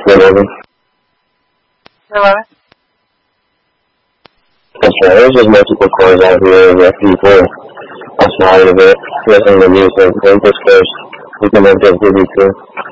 over. Hello? That's right. There's just multiple cars out here with people outside of it. Nothing to use. So, this first. We can make this really too.